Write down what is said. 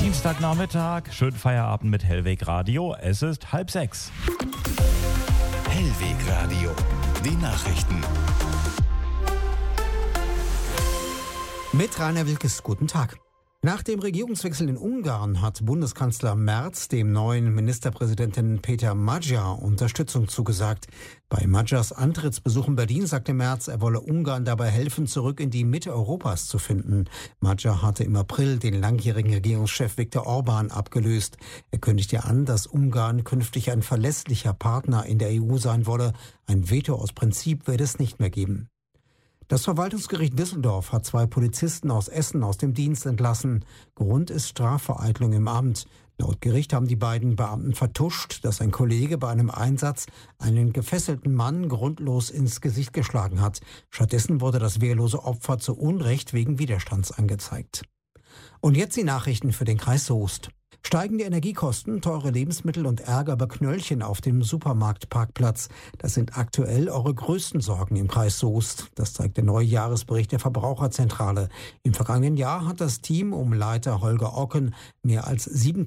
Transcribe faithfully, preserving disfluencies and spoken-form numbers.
Dienstagnachmittag, schönen Feierabend mit Hellweg Radio. Es ist halb sechs. Hellweg Radio, die Nachrichten. Mit Rainer Wilkes, guten Tag. Nach dem Regierungswechsel in Ungarn hat Bundeskanzler Merz dem neuen Ministerpräsidenten Peter Magyar Unterstützung zugesagt. Bei Magyars Antrittsbesuch in Berlin sagte Merz, er wolle Ungarn dabei helfen, zurück in die Mitte Europas zu finden. Magyar hatte im April den langjährigen Regierungschef Viktor Orbán abgelöst. Er kündigte an, dass Ungarn künftig ein verlässlicher Partner in der E U sein wolle. Ein Veto aus Prinzip werde es nicht mehr geben. Das Verwaltungsgericht Düsseldorf hat zwei Polizisten aus Essen aus dem Dienst entlassen. Grund ist Strafvereitlung im Amt. Laut Gericht haben die beiden Beamten vertuscht, dass ein Kollege bei einem Einsatz einen gefesselten Mann grundlos ins Gesicht geschlagen hat. Stattdessen wurde das wehrlose Opfer zu Unrecht wegen Widerstands angezeigt. Und jetzt die Nachrichten für den Kreis Soest. Steigende Energiekosten, teure Lebensmittel und Ärger über Knöllchen auf dem Supermarktparkplatz. Das sind aktuell eure größten Sorgen im Kreis Soest. Das zeigt der neue Jahresbericht der Verbraucherzentrale. Im vergangenen Jahr hat das Team um Leiter Holger Ocken mehr als sieben